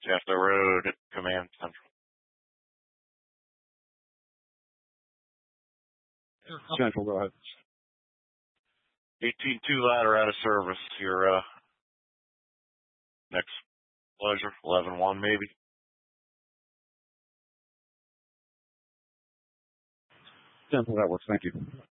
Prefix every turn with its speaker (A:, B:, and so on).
A: Jeff the Road at Command Central.
B: Central, go ahead.
A: 18-2 ladder out of service. Your next pleasure, 11-1 maybe.
B: Central, that works. Thank you.